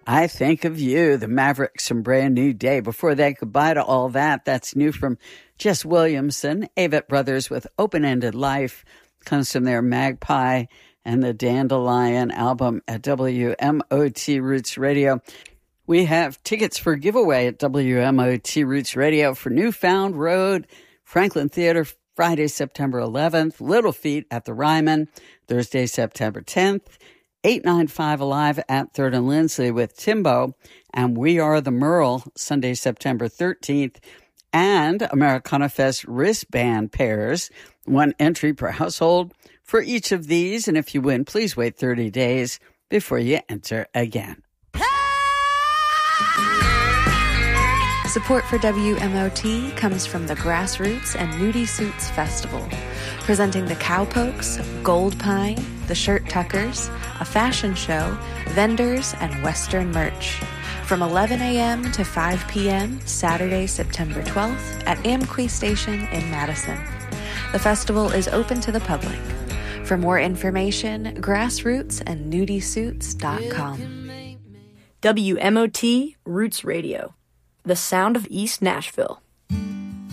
I Think of You, the Mavericks, and Brand New Day. Before that, Goodbye to All That. That's new from Jess Williamson. Avett Brothers with Open-Ended Life comes from their Magpie and the Dandelion album at WMOT Roots Radio. We have tickets for giveaway at WMOT Roots Radio for Newfound Road, Franklin Theater, Friday, September 11th, Little Feat at the Ryman, Thursday, September 10th, 895 Alive at 3rd and Lindsley with Timbo, and We Are the Merle, Sunday, September 13th, and Americana Fest wristband pairs, one entry per household for each of these, and if you win, please wait 30 days before you enter again. Support for WMOT comes from the Grassroots and Nudie Suits Festival, presenting the Cowpokes, Gold Pine, the Shirt Tuckers, a fashion show, vendors, and Western merch. From 11 a.m. to 5 p.m., Saturday, September 12th at Amqui Station in Madison. The festival is open to the public. For more information, grassrootsandnudiesuits.com. WMOT Roots Radio, the sound of East Nashville.